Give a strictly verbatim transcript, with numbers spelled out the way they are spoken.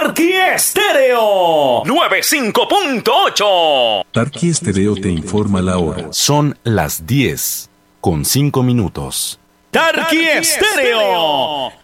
Tarqui Estéreo noventa y cinco punto ocho. Tarqui Estéreo te informa la hora. Son las diez con cinco minutos. Tarqui Estéreo